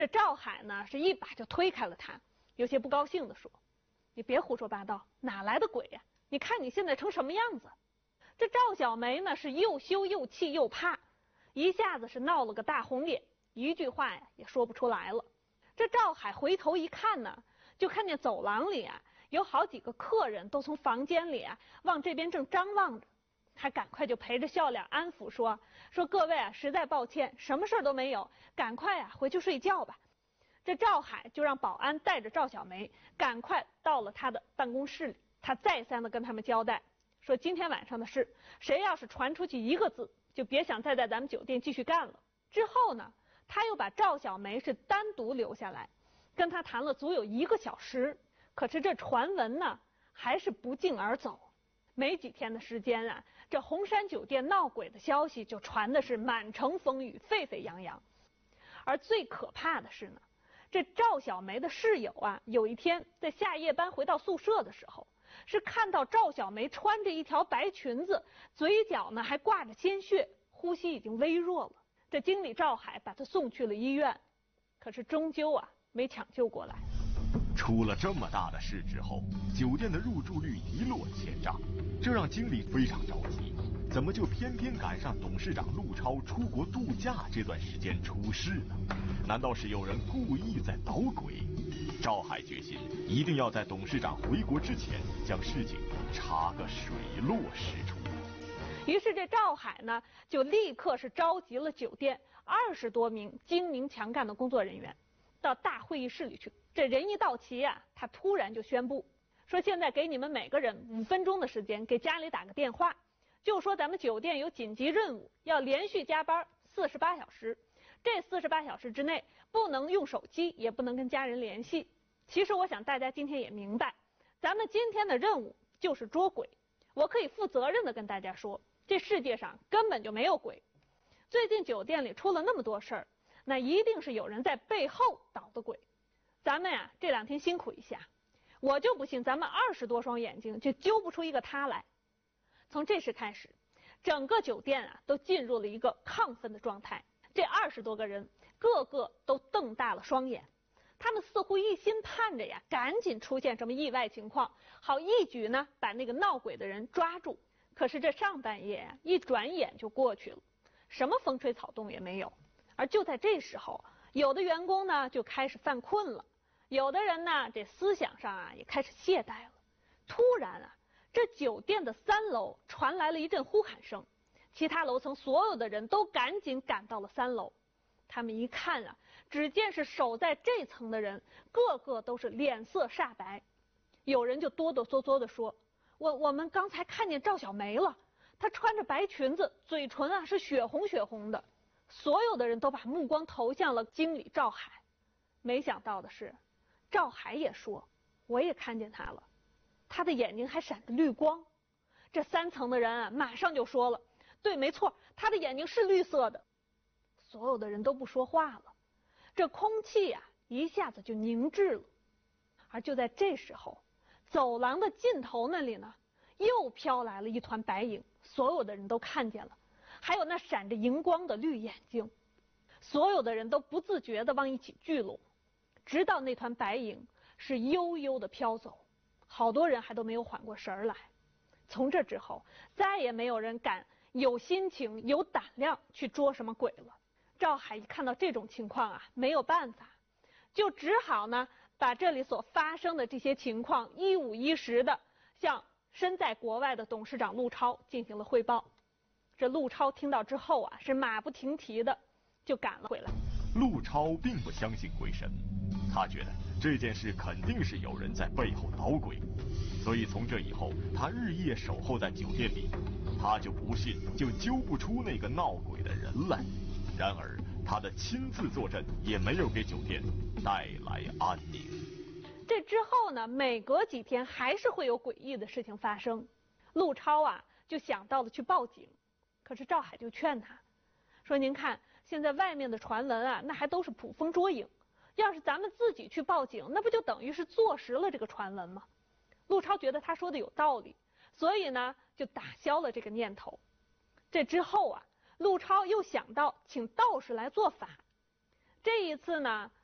这赵海呢是一把就推开了他，有些不高兴地说：“你别胡说八道，哪来的鬼呀？你看你现在成什么样子？”这赵小梅呢是又羞又气又怕，一下子是闹了个大红脸，一句话呀也说不出来了。这赵海回头一看呢，就看见走廊里啊有好几个客人都从房间里啊往这边正张望着，他赶快就陪着笑脸安抚说各位啊，实在抱歉，什么事都没有，赶快啊回去睡觉吧。这赵海就让保安带着赵小梅赶快到了他的办公室里，他再三的跟他们交代说，今天晚上的事，谁要是传出去一个字，就别想再在咱们酒店继续干了。之后呢，他又把赵小梅是单独留下来，跟他谈了足有1个小时。可是这传闻呢还是不胫而走，没几天的时间啊，这红山酒店闹鬼的消息就传的是满城风雨，沸沸扬扬。而最可怕的是呢，这赵小梅的室友啊，有一天在下夜班回到宿舍的时候，是看到赵小梅穿着一条白裙子，嘴角呢还挂着鲜血，呼吸已经微弱了。这经理赵海把她送去了医院，可是终究啊没抢救过来。 出了这么大的事之后，酒店的入住率一落千丈，这让经理非常着急。怎么就偏偏赶上董事长陆超出国度假这段时间出事呢？难道是有人故意在捣鬼？赵海决心一定要在董事长回国之前将事情查个水落石出。 于是这赵海呢就立刻是召集了酒店20多名精明强干的工作人员到大会议室里去。这人一到齐啊，他突然就宣布说，现在给你们每个人5分钟的时间，给家里打个电话，就说咱们酒店有紧急任务，要连续加班48小时，这48小时之内不能用手机，也不能跟家人联系。其实我想大家今天也明白，咱们今天的任务就是捉鬼。我可以负责任的跟大家说，这世界上根本就没有鬼。最近酒店里出了那么多事儿，那一定是有人在背后捣的鬼。咱们呀这2天辛苦一下，我就不信咱们20多双眼睛就揪不出一个他来。从这时开始，整个酒店啊都进入了一个亢奋的状态。这20多个人个个都瞪大了双眼，他们似乎一心盼着呀赶紧出现什么意外情况，好一举呢把那个闹鬼的人抓住。可是这上半夜啊一转眼就过去了，什么风吹草动也没有。而就在这时候，有的员工呢就开始犯困了，有的人呢这思想上啊也开始懈怠了。突然啊，这酒店的3楼传来了一阵呼喊声，其他楼层所有的人都赶紧赶到了3楼。他们一看啊，只见是守在这层的人个个都是脸色煞白，有人就哆哆嗦嗦地说，我们刚才看见赵小梅了，她穿着白裙子，嘴唇啊是血红血红的。所有的人都把目光投向了经理赵海。没想到的是，赵海也说，我也看见她了，她的眼睛还闪着绿光。这3层的人啊马上就说了，对，没错，她的眼睛是绿色的。所有的人都不说话了，这空气啊一下子就凝滞了。而就在这时候，走廊的尽头那里呢又飘来了一团白影，所有的人都看见了，还有那闪着荧光的绿眼睛。所有的人都不自觉地往一起聚拢，直到那团白影是悠悠地飘走，好多人还都没有缓过神来。从这之后，再也没有人敢有心情有胆量去捉什么鬼了。赵海一看到这种情况啊，没有办法，就只好呢把这里所发生的这些情况一五一十的向身在国外的董事长陆超进行了汇报。这陆超听到之后啊，是马不停蹄的就赶了回来。 陆超并不相信鬼神，他觉得这件事肯定是有人在背后捣鬼，所以从这以后他日夜守候在酒店里，他就不信就揪不出那个闹鬼的人来。然而他的亲自坐镇也没有给酒店带来安宁。 这之后呢，每隔几天还是会有诡异的事情发生。陆超啊就想到了去报警，可是赵海就劝他说，您看现在外面的传闻啊，那还都是捕风捉影，要是咱们自己去报警，那不就等于是坐实了这个传闻吗？陆超觉得他说的有道理，所以呢就打消了这个念头。这之后啊，陆超又想到请道士来做法。这一次呢，